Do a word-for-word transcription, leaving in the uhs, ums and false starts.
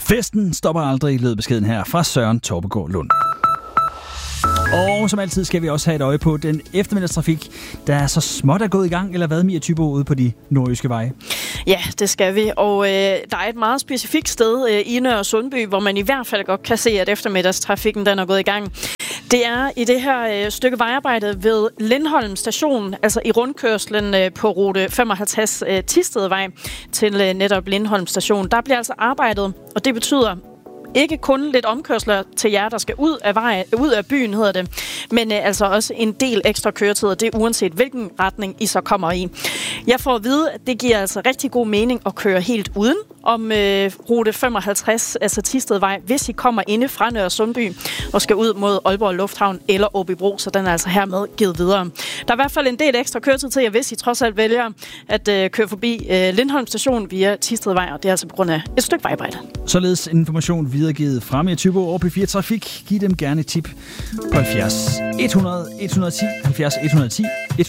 Festen stopper aldrig, lød beskeden her fra Søren Torpegaard Lund. Og som altid skal vi også have et øje på den eftermiddagstrafik, der er så småt er gået i gang, eller hvad, Mia Thybo, ude på de nordjyske veje? Ja, det skal vi, og øh, der er et meget specifikt sted øh, i Nørre Sundby, hvor man i hvert fald godt kan se, at eftermiddagstrafikken den er gået i gang. Det er i det her øh, stykke vejarbejde ved Lindholm station, altså i rundkørslen øh, på rute femoghalvtreds øh, Thistedvej til øh, netop Lindholm station. Der bliver altså arbejdet, og det betyder ikke kun lidt omkørsler til jer, der skal ud af, vej, ud af byen, hedder det, men øh, altså også en del ekstra køretider, det er uanset hvilken retning I så kommer i. Jeg får at vide, at det giver altså rigtig god mening at køre helt uden om øh, rute femoghalvtreds, altså Thistedvej, hvis I kommer inde fra Nørre Sundby og skal ud mod Aalborg Lufthavn eller Åbybro, så den er altså hermed givet videre. Der er i hvert fald en del ekstra køretid til jer, hvis I trods alt vælger at øh, køre forbi øh, Lindholm station via Thistedvej, og det er altså på grund af et stykke vejarbejde. Således information videregivet fra Mia Thybo over P fire Trafik. Giv dem gerne et tip på halvfjerds et hundrede et hundrede og ti halvfjerds et hundrede og ti